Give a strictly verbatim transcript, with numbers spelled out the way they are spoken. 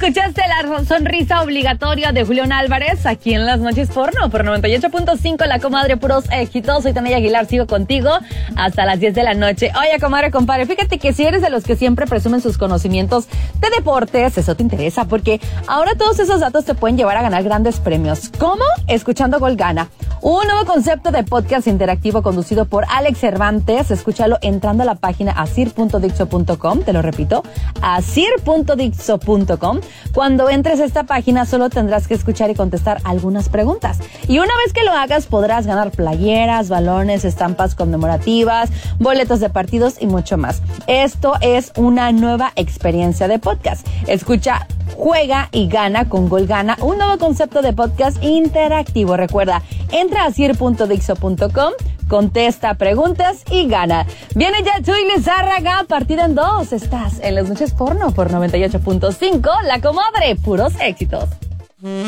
Escuchaste la sonrisa obligatoria de Julián Álvarez aquí en Las Noches Porno por noventa y ocho punto cinco, La Comadre, puros éxitos. Soy Tania Aguilar, sigo contigo hasta las diez de la noche. Oye, comadre, compadre, fíjate que si eres de los que siempre presumen sus conocimientos de deportes, eso te interesa, porque ahora todos esos datos te pueden llevar a ganar grandes premios. ¿Cómo? Escuchando Gol Gana, un nuevo concepto de podcast interactivo conducido por Alex Cervantes. Escúchalo entrando a la página asir punto dixo punto com, te lo repito, asir punto dixo punto com. Cuando entres a esta página solo tendrás que escuchar y contestar algunas preguntas. Y una vez que lo hagas podrás ganar playeras, balones, estampas conmemorativas, boletos de partidos y mucho más. Esto es una nueva experiencia de podcast. Escucha, juega y gana con Gol Gana, un nuevo concepto de podcast interactivo. Recuerda, entra a asir punto dixo punto com, contesta preguntas y gana. Viene ya Chuy Lizárraga, partida en dos. Estás en Las Noches Porno por noventa y ocho punto cinco, La Comadre, puros éxitos.